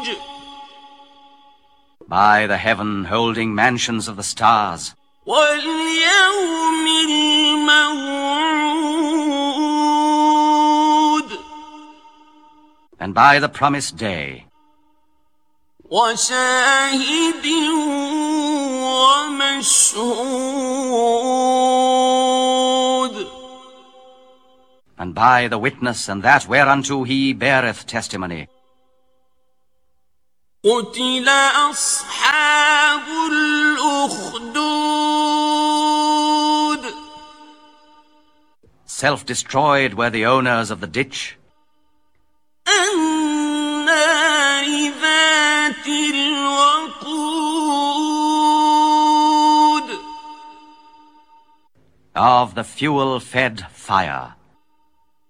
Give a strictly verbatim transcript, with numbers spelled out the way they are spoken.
By the heaven-holding mansions of the stars. وَالْيَوْمِ الْمَوْعُودِ And by the promised day. وَشَاهِدٍ وَمَشْهُودٍ And by the witness and that whereunto he beareth testimony. قُتِلَ أَصْحَابُ الْأُخْدُودِ Self-destroyed were the owners of the ditch. النَّارِ ذَاتِ الْوَقُودِ Of the fuel-fed fire.